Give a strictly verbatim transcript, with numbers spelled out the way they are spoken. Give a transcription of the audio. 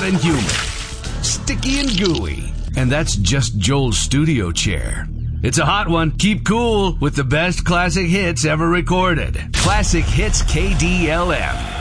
and humid, sticky and gooey. And that's just Joel's studio chair. It's a hot one. Keep cool with the best classic hits ever recorded. Classic Hits K D L M.